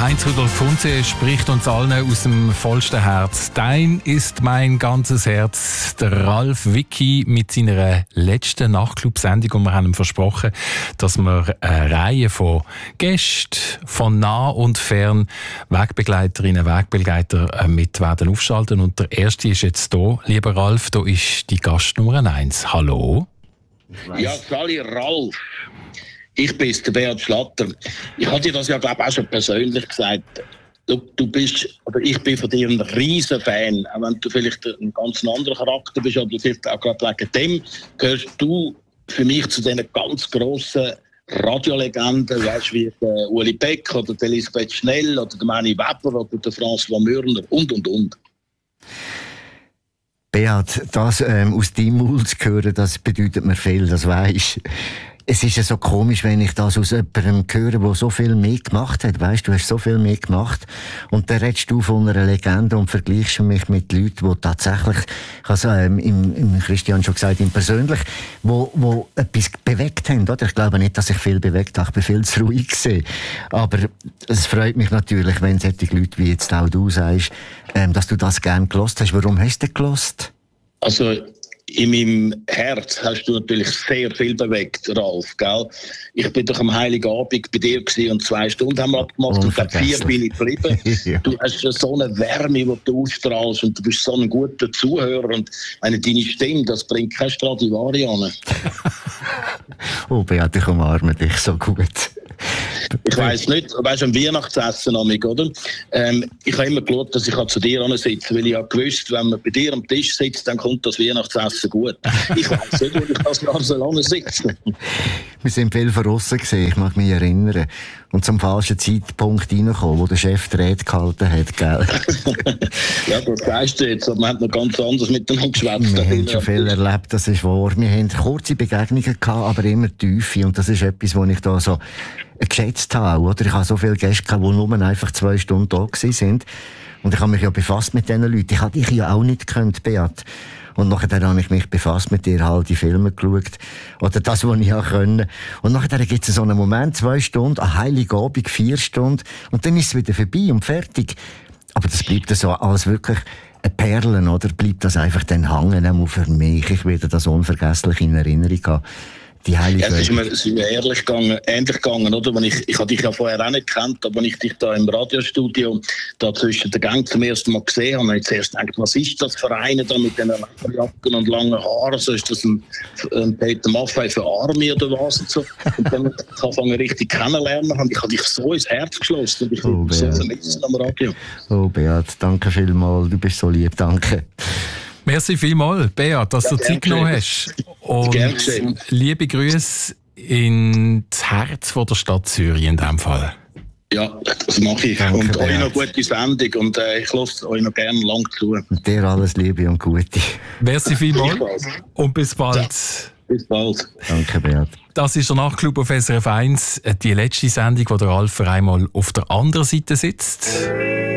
Heinz Rudolf Funze spricht uns allen aus dem vollsten Herz. Dein ist mein ganzes Herz. Der Ralf Wicki mit seiner letzten Nachtclub-Sendung, und wir haben ihm versprochen, dass wir eine Reihe von Gästen von nah und fern, Wegbegleiterinnen, Wegbegleiter mit werden aufschalten. Und der erste ist jetzt hier. Lieber Ralf, da ist die Gast Nummer 1. Hallo. Ja, Sali Ralf. Ich bin der Beat Schlatter. Ich hatte dir das ja, glaube ich, auch schon persönlich gesagt. Du bist, oder ich bin von dir ein riesen Fan. Auch wenn du vielleicht ein ganz anderer Charakter bist, oder vielleicht auch gerade wegen dem, gehörst du für mich zu diesen ganz grossen Radiolegenden, weißt, wie der Uli Beck oder der Elisabeth Schnell oder der Manni Weber oder der François Mürner und. Beat, das aus deinem Mund zu hören, das bedeutet mir viel, das weisst. Es ist ja so komisch, wenn ich das aus jemandem höre, der so viel mehr gemacht hat. Weisst, du hast so viel mehr gemacht. Und dann redest du von einer Legende und vergleichst mich mit Leuten, die tatsächlich, ich habe im Christian schon gesagt, im Persönlich, wo etwas bewegt haben, oder? Ich glaube nicht, dass ich viel bewegt habe. Ich bin viel zu ruhig gewesen. Aber es freut mich natürlich, wenn solche Leute wie jetzt auch du sagst, dass du das gerne gelost hast. Warum hast du das gelost? Also, in meinem Herz hast du natürlich sehr viel bewegt, Ralf, gell? Ich bin doch am Heiligen Abend bei dir gewesen und 2 Stunden haben wir abgemacht und ab 4 bin ich geblieben. Ja. Du hast ja so eine Wärme, die du ausstrahlst, und du bist so ein guter Zuhörer, und deine Stimme, das bringt keine Stradivari an. Oh Beat, ich umarme dich so gut. Ich weiss nicht, weißt du, am Weihnachtsessen, oder? Ich habe immer geschaut, dass ich zu dir sitze, weil ich habe gewusst, wenn man bei dir am Tisch sitzt, dann kommt das Weihnachtsessen gut. Ich weiss nicht, wo ich das Jahr so lange sitze. Wir sind viel verrissen gewesen, ich mag mich erinnern. Und zum falschen Zeitpunkt reingekommen, wo der Chef die Rede gehalten hat, gell? Ja, das weißt du jetzt, aber wir haben noch ganz anders miteinander geschwätzt. Wir haben schon viel erlebt, das ist wahr. Wir haben kurze Begegnungen gehabt, aber immer tiefe. Und das ist etwas, was ich da so geschätzt habe, oder? Ich habe so viele Gäste gehabt, die nur einfach 2 Stunden da waren. Und ich habe mich ja befasst mit diesen Leuten. Ich hatte dich ja auch nicht gekannt, Beat. Und nachher habe ich mich befasst mit dir, halt die Filme geschaut. Oder das, was ich auch können. Und nachher gibt es so einen Moment, 2 Stunden, ein Heiligabend, 4 Stunden. Und dann ist es wieder vorbei und fertig. Aber das bleibt so als wirklich eine Perle, oder? Bleibt das einfach dann hängen, auch für mich. Ich werde das unvergesslich in Erinnerung haben. Die Heilige es ist mir ähnlich gegangen, oder? Ich habe dich ja vorher auch nicht gekannt, aber wenn ich dich da im Radiostudio da zwischen den Gängen zum ersten Mal gesehen habe, habe ich zuerst gedacht, was ist das für eine da mit diesen Lederjacken und langen Haaren? Also ist das ein Peter Maffay für Army oder was? Und so. Und dann angefangen richtig kennenlernen, und ich habe dich so ins Herz geschlossen, und ich bin so vermissen am Radio. Oh Beat, danke vielmals, du bist so lieb, danke. Merci vielmals, Beat, dass du Zeit genommen hast. Und liebe Grüße ins Herz von der Stadt Zürich in diesem Fall. Ja, das mache ich. Danke, und Beat. Euch noch gute Sendung, und ich lasse euch noch gerne lang zu. Und dir alles Liebe und Gute. Merci vielmals und bis bald. Ja, bis bald. Danke, Beat. Das ist der Nachtclub auf SRF 1, die letzte Sendung, wo der Ralf einmal auf der anderen Seite sitzt.